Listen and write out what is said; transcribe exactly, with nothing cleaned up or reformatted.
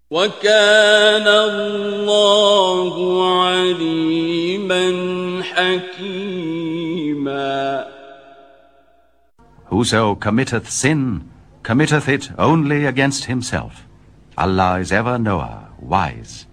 وَكَانَ اللَّهُ عَلِيمًا حَكِيمًا. Whoso committeth sin, committeth it only against himself. Allah is ever knower, wise.